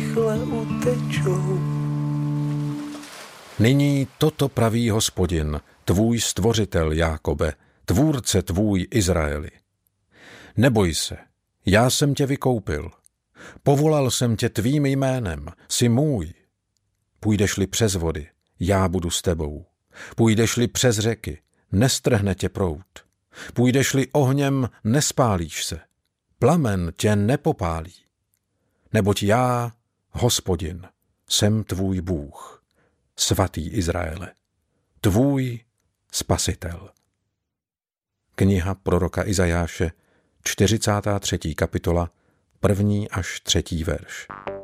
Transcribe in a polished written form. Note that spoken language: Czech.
rychle utečou. Nyní toto praví Hospodin, tvůj stvořitel Jákobe, tvůrce tvůj Izraeli. Neboj se, já jsem tě vykoupil. Povolal jsem tě tvým jménem, jsi můj. Půjdeš-li přes vody, já budu s tebou. Půjdeš-li přes řeky, nestrhne tě proud. Půjdeš-li ohněm, nespálíš se. Plamen tě nepopálí. Neboť já, Hospodin, jsem tvůj Bůh, svatý Izraele, tvůj spasitel. Kniha proroka Izajáše, 43. kapitola, 1. až 3. verš.